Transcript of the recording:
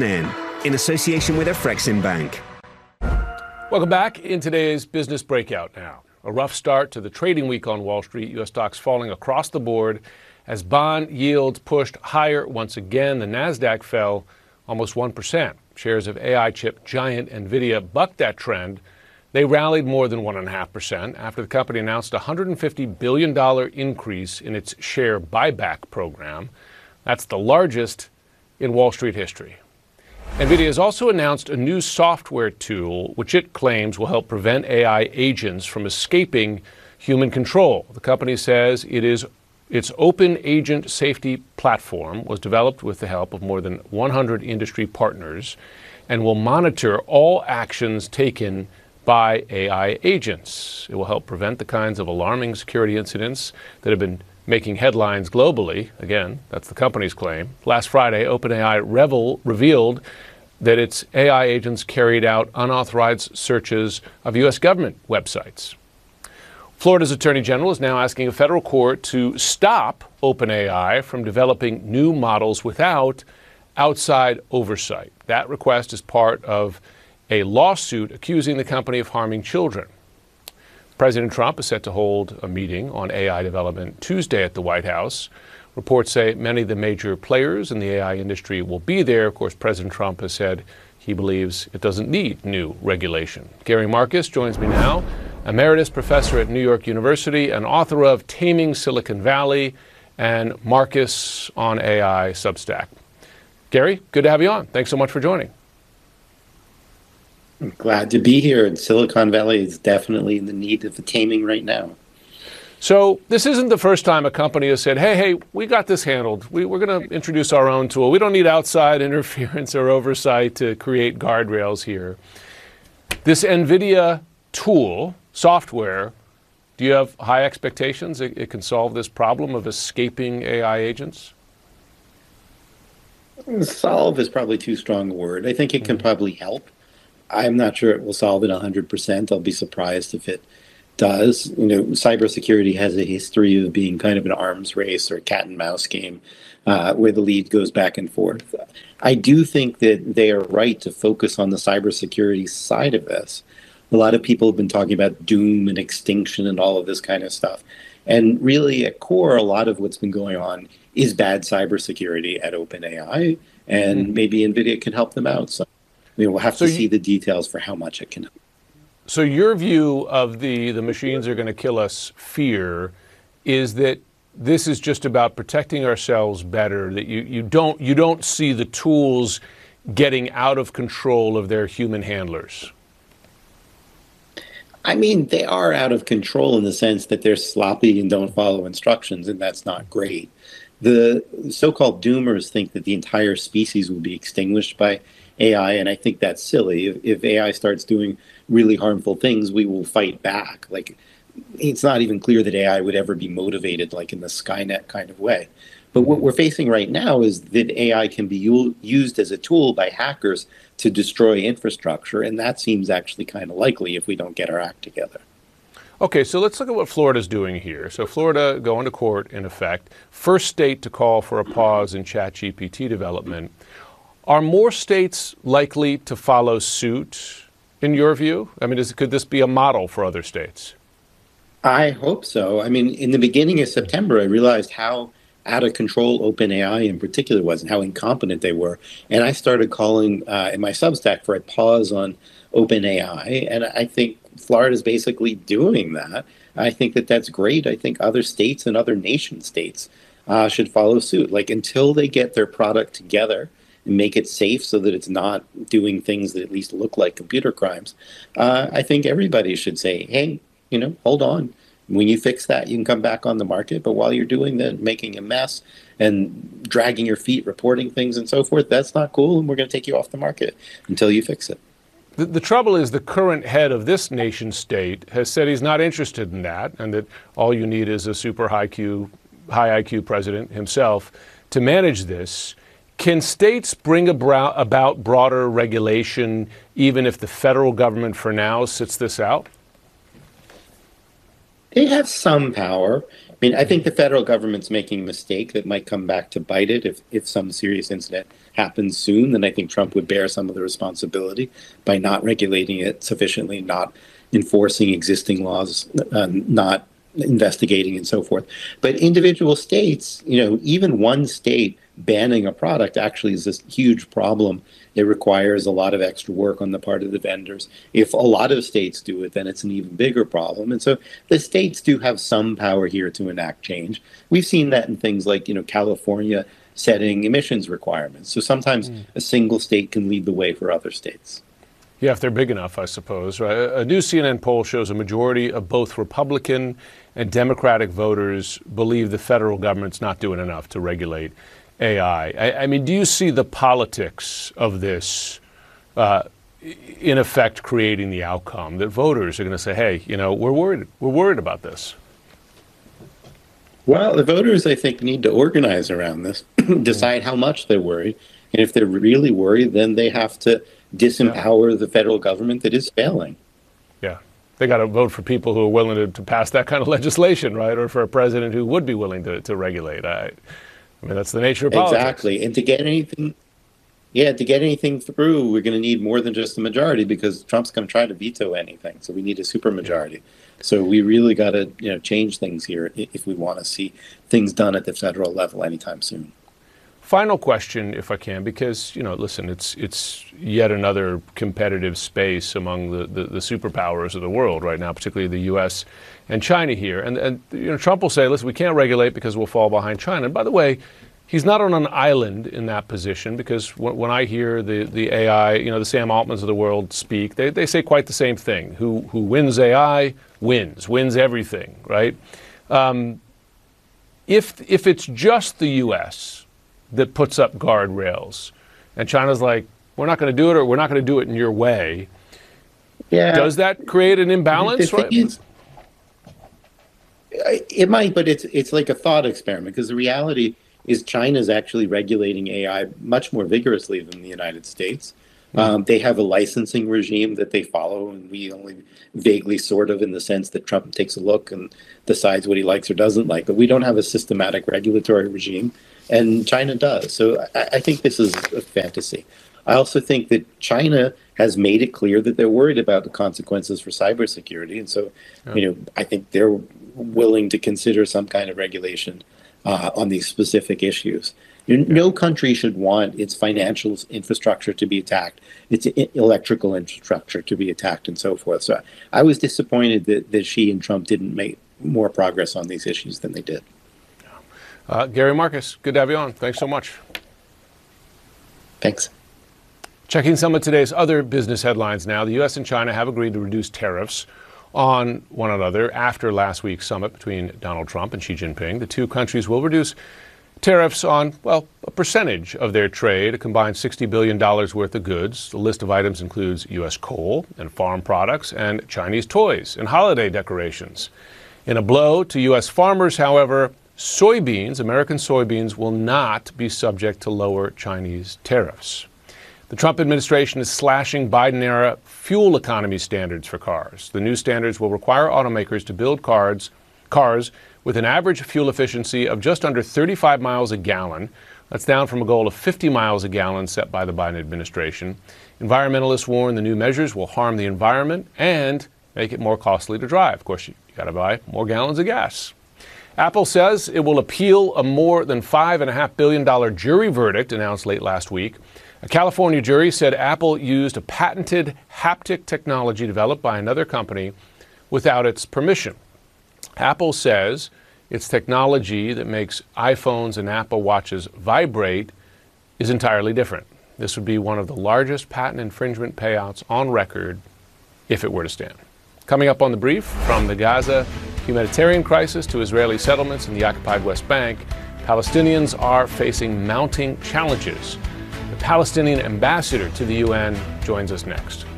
Man, in association with Afrexim Bank. Welcome back. In today's business breakout now. A rough start to the trading week on Wall Street. U.S. stocks falling across the board as bond yields pushed higher once again. The Nasdaq fell almost 1%. Shares of AI chip giant NVIDIA bucked that trend. They rallied more than 1.5% after the company announced a $150 billion increase in its share buyback program. That's the largest in Wall Street history. NVIDIA has also announced a new software tool which it claims will help prevent AI agents from escaping human control. The company says its open agent safety platform was developed with the help of more than 100 industry partners and will monitor all actions taken by AI agents. It will help prevent the kinds of alarming security incidents that have been making headlines globally. Again, that's the company's claim. Last Friday, OpenAI revealed that its AI agents carried out unauthorized searches of U.S. government websites. Florida's Attorney General is now asking a federal court to stop OpenAI from developing new models without outside oversight. That request is part of a lawsuit accusing the company of harming children. President Trump is set to hold a meeting on AI development Tuesday at the White House. Reports say many of the major players in the AI industry will be there. Of course, President Trump has said he believes it doesn't need new regulation. Gary Marcus joins me now, emeritus professor at New York University and author of Taming Silicon Valley and Marcus on AI Substack. Gary, good to have you on. Thanks so much for joining. I'm glad to be here. And Silicon Valley is definitely in the need of taming right now. So this isn't the first time a company has said, hey, we got this handled. We're going to introduce our own tool. We don't need outside interference or oversight to create guardrails here. This NVIDIA tool, software, do you have high expectations it can solve this problem of escaping AI agents? Solve is probably too strong a word. I think it can probably help. I'm not sure it will solve it 100%. I'll be surprised if it does. You know, cybersecurity has a history of being kind of an arms race or a cat and mouse game where the lead goes back and forth. I do think that they are right to focus on the cybersecurity side of this. A lot of people have been talking about doom and extinction and all of this kind of stuff. And really, at core, a lot of what's been going on is bad cybersecurity at OpenAI, and maybe NVIDIA can help them out. So we'll have to see the details for how much it can help. So your view of the machines are going to kill us fear is that this is just about protecting ourselves better, that you don't see the tools getting out of control of their human handlers. I mean, they are out of control in the sense that they're sloppy and don't follow instructions, and that's not great. The so-called doomers think that the entire species will be extinguished by AI, and I think that's silly. If AI starts doing really harmful things, we will fight back. Like, it's not even clear that AI would ever be motivated like in the Skynet kind of way. But what we're facing right now is that AI can be used as a tool by hackers to destroy infrastructure, and that seems actually kind of likely if we don't get our act together. Okay, so let's look at what Florida's doing here. So Florida going to court, in effect, first state to call for a pause in ChatGPT development. Are more states likely to follow suit, in your view? I mean, could this be a model for other states? I hope so. I mean, in the beginning of September, I realized how out of control OpenAI in particular was and how incompetent they were. And I started calling in my Substack for a pause on OpenAI. And I think Florida's basically doing that. I think that that's great. I think other states and other nation states should follow suit. Like, until they get their product together and make it safe so that it's not doing things that at least look like computer crimes, I think everybody should say, hey, hold on. When you fix that, you can come back on the market. But while you're doing that, making a mess and dragging your feet, reporting things and so forth, that's not cool. And we're going to take you off the market until you fix it. The trouble is the current head of this nation state has said he's not interested in that, and that all you need is a super high IQ president himself to manage this. Can states bring about broader regulation even if the federal government for now sits this out? They have some power. mean, I think the federal government's making a mistake that might come back to bite it if some serious incident happens soon. Then I think Trump would bear some of the responsibility by not regulating it sufficiently, not enforcing existing laws, not investigating and so forth. But individual states, even one state banning a product actually is this huge problem. It requires a lot of extra work on the part of the vendors. If a lot of states do it, then it's an even bigger problem. And so the states do have some power here to enact change. We've seen that in things like, California setting emissions requirements. So sometimes a single state can lead the way for other states. Yeah, if they're big enough, I suppose. Right? A new CNN poll shows a majority of both Republican and Democratic voters believe the federal government's not doing enough to regulate AI. I mean, do you see the politics of this in effect creating the outcome that voters are going to say, hey, we're worried about this? Well, the voters, I think, need to organize around this, decide how much they're worried. And if they're really worried, then they have to disempower the federal government that is failing. Yeah. They got to vote for people who are willing to pass that kind of legislation, right? Or for a president who would be willing to regulate. I mean, that's the nature of politics. Exactly. And to get anything through, we're going to need more than just a majority, because Trump's going to try to veto anything. So we need a supermajority. So we really got to change things here if we want to see things done at the federal level anytime soon. Final question, if I can, because, listen, it's yet another competitive space among the superpowers of the world right now, particularly the U.S. and China here. And Trump will say, listen, we can't regulate because we'll fall behind China. And by the way, he's not on an island in that position, because when I hear the AI, the Sam Altmans of the world speak, they say quite the same thing. Who wins AI wins everything, right? If it's just the U.S. that puts up guardrails, and China's like, we're not going to do it, or we're not going to do it in your way. Yeah. Does that create an imbalance? Right? It might, but it's like a thought experiment, because the reality is China's actually regulating AI much more vigorously than the United States. They have a licensing regime that they follow, and we only vaguely sort of, in the sense that Trump takes a look and decides what he likes or doesn't like. But we don't have a systematic regulatory regime, and China does. So I think this is a fantasy. I also think that China has made it clear that they're worried about the consequences for cybersecurity. And so, I think they're willing to consider some kind of regulation on these specific issues. No country should want its financial infrastructure to be attacked, its electrical infrastructure to be attacked, and so forth. So I was disappointed that Xi and Trump didn't make more progress on these issues than they did. Gary Marcus, good to have you on. Thanks so much. Thanks. Checking some of today's other business headlines now. The U.S. and China have agreed to reduce tariffs on one another after last week's summit between Donald Trump and Xi Jinping. The two countries will reduce tariffs on, a percentage of their trade, a combined $60 billion worth of goods. The list of items includes U.S. coal and farm products and Chinese toys and holiday decorations. In a blow to U.S. farmers, however, American soybeans, will not be subject to lower Chinese tariffs. The Trump administration is slashing Biden-era fuel economy standards for cars. The new standards will require automakers to build cars with an average fuel efficiency of just under 35 miles a gallon. That's down from a goal of 50 miles a gallon set by the Biden administration. Environmentalists warn the new measures will harm the environment and make it more costly to drive. Of course, you got to buy more gallons of gas. Apple says it will appeal a more than $5.5 billion jury verdict announced late last week. A California jury said Apple used a patented haptic technology developed by another company without its permission. Apple says its technology that makes iPhones and Apple Watches vibrate is entirely different. This would be one of the largest patent infringement payouts on record if it were to stand. Coming up on The Brief, from the Gaza humanitarian crisis to Israeli settlements in the occupied West Bank, Palestinians are facing mounting challenges. The Palestinian ambassador to the UN joins us next.